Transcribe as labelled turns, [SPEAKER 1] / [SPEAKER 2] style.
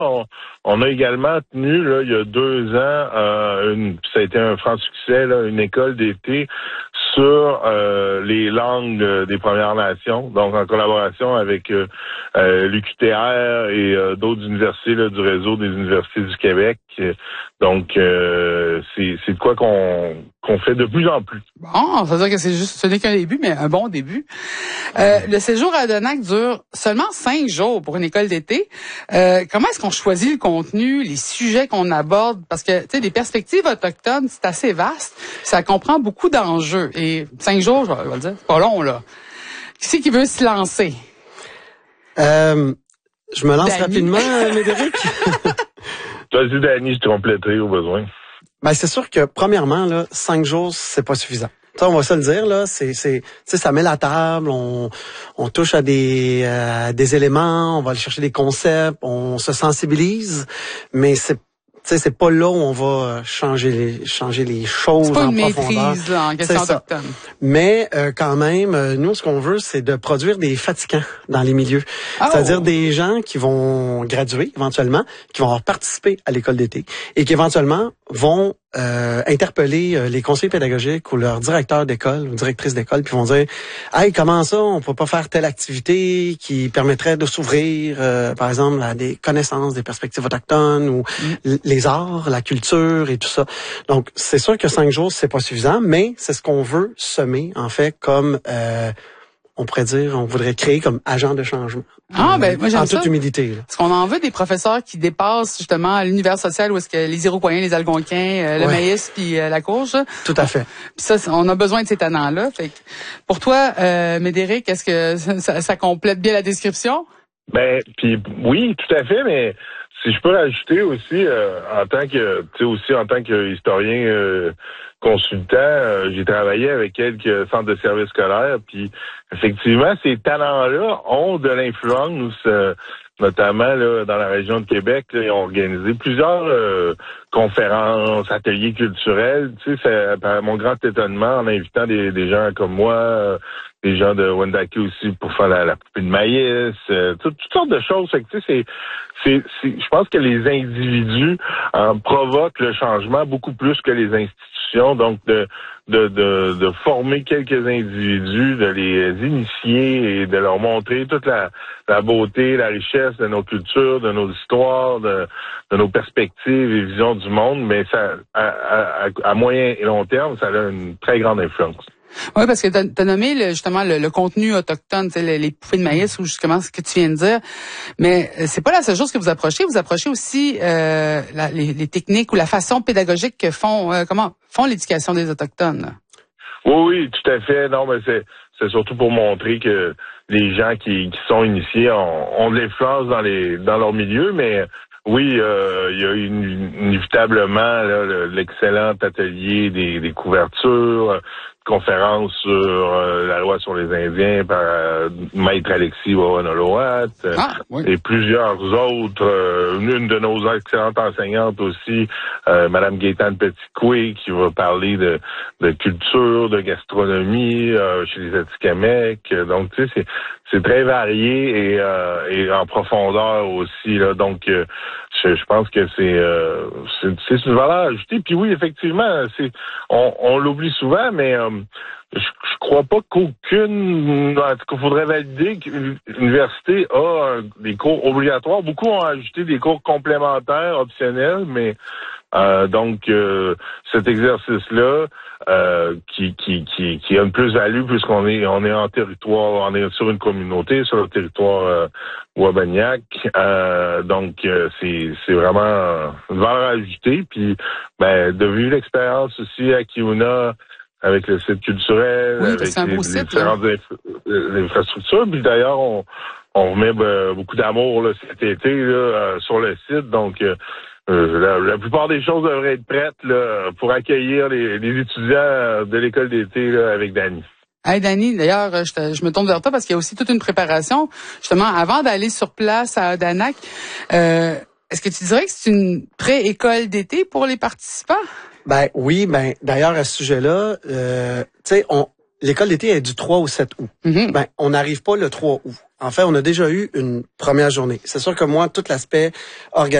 [SPEAKER 1] On a également tenu, là, il y a 2 ans, ça a été un franc succès, là, une école d'été sur les langues des Premières Nations, donc en collaboration avec l'UQTR et d'autres universités là, du réseau des universités du Québec. Donc, c'est de quoi qu'on fait de plus en plus.
[SPEAKER 2] Bon, ça veut dire que ce n'est qu'un début, mais un bon début. Le séjour à Adonac dure seulement 5 jours pour une école d'été. Comment est-ce qu'on choisit le contenu, les sujets qu'on aborde? Parce que, tu sais, des perspectives autochtones, c'est assez vaste. Ça comprend beaucoup d'enjeux. Et 5 jours, je vais le dire, c'est pas long, là. Qui c'est qui veut se lancer?
[SPEAKER 3] Je me lance
[SPEAKER 2] Dany.
[SPEAKER 3] rapidement, Médéric.
[SPEAKER 1] Vas-y, Dany, je te compléterai au besoin.
[SPEAKER 3] Ben, c'est sûr que, premièrement, là, 5 jours, c'est pas suffisant. Ça, on va se le dire, là, ça met la table, on touche à des éléments, on va aller chercher des concepts, on se sensibilise, mais c'est pas là où on va changer les choses
[SPEAKER 2] C'est pas
[SPEAKER 3] en
[SPEAKER 2] une
[SPEAKER 3] profondeur.
[SPEAKER 2] maîtrise, là, en question autochtone.
[SPEAKER 3] Mais quand même, nous, ce qu'on veut, c'est de produire des fatigants dans les milieux.
[SPEAKER 2] Oh!
[SPEAKER 3] C'est-à-dire des gens qui vont graduer éventuellement, qui vont avoir participé à l'école d'été et qui éventuellement vont interpeller les conseillers pédagogiques ou leurs directeurs d'école ou directrices d'école, puis vont dire « Hey, comment ça, on peut pas faire telle activité qui permettrait de s'ouvrir, par exemple, à des connaissances, des perspectives autochtones ou les arts, la culture et tout ça. » Donc, c'est sûr que 5 jours, c'est pas suffisant, mais c'est ce qu'on veut semer, en fait, comme on pourrait dire, on voudrait créer comme agent de changement.
[SPEAKER 2] Ah, ben, moi, j'aime
[SPEAKER 3] en
[SPEAKER 2] ça.
[SPEAKER 3] toute humilité. Là.
[SPEAKER 2] Parce qu'on en veut des professeurs qui dépassent, justement, l'univers social où est-ce que les Iroquois, les Algonquins, le maïs puis la courge.
[SPEAKER 3] Tout à fait.
[SPEAKER 2] Puis ça, on a besoin de ces talents-là. Fait que, pour toi, Médéric, est-ce que ça complète bien la description?
[SPEAKER 1] Ben, puis oui, tout à fait, mais si je peux rajouter aussi, en tant que historien consultant, j'ai travaillé avec quelques centres de services scolaires, puis effectivement, ces talents-là ont de l'influence, notamment là, dans la région de Québec. Là, ils ont organisé plusieurs conférences, ateliers culturels, tu sais, par mon grand étonnement, en invitant des gens comme moi, des gens de Wendake aussi pour faire la poupée de maïs, toutes sortes de choses. Fait que, tu sais, je pense que les individus provoquent le changement beaucoup plus que les institutions. Donc, de former quelques individus, de les initier et de leur montrer toute la beauté, la richesse de nos cultures, de nos histoires, de nos perspectives et visions du monde, mais ça, à moyen et long terme, ça a une très grande influence.
[SPEAKER 2] Oui, parce que t'as nommé justement le contenu autochtone, les poupées de maïs ou justement ce que tu viens de dire. Mais c'est pas la seule chose que vous approchez. Vous approchez aussi les techniques ou la façon pédagogique que font l'éducation des Autochtones. Là.
[SPEAKER 1] Oui, tout à fait. Non, mais c'est surtout pour montrer que les gens qui sont initiés ont de l'influence dans leur milieu, mais oui, il y a inévitablement là, l'excellent atelier des couvertures, conférence sur la loi sur les Indiens par Maître Alexis Wawanoloat et plusieurs autres. Une de nos excellentes enseignantes aussi, Madame Gaétane Petit-Coué, qui va parler de culture, de gastronomie chez les Atikamekw. Donc, tu sais, c'est très varié et en profondeur aussi. Là. Donc, je pense que c'est une valeur ajoutée. Puis oui, effectivement, on l'oublie souvent, mais je crois pas qu'aucune, en tout cas, faudrait valider qu'une université a des cours obligatoires. Beaucoup ont ajouté des cours complémentaires, optionnels, mais donc cet exercice-là qui a une plus-value puisqu'on est en territoire, on est sur une communauté, sur le territoire Wabanyak. Donc c'est vraiment une valeur ajoutée. Puis de vivre l'expérience aussi à Kiuna avec le site culturel, avec les différentes infrastructures. Puis d'ailleurs, on remet beaucoup d'amour là, cet été là, sur le site. Donc la plupart des choses devraient être prêtes là, pour accueillir les étudiants de l'école d'été là, avec Dany.
[SPEAKER 2] Hey Dany, d'ailleurs, je me tourne vers toi parce qu'il y a aussi toute une préparation, justement, avant d'aller sur place à Adonac. Est-ce que tu dirais que c'est une pré-école d'été pour les participants?
[SPEAKER 3] Ben oui, d'ailleurs à ce sujet-là, tu sais, l'école d'été est du 3 au 7 août. Ben, on n'arrive pas le 3 août. En fait, on a déjà eu une première journée. C'est sûr que moi, tout l'aspect